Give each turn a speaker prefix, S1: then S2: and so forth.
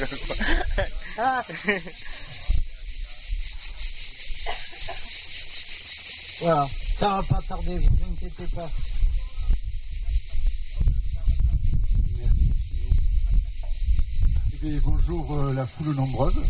S1: Ah. Voilà, ça va pas tarder, vous inquiétez pas.
S2: Bonjour la foule nombreuse.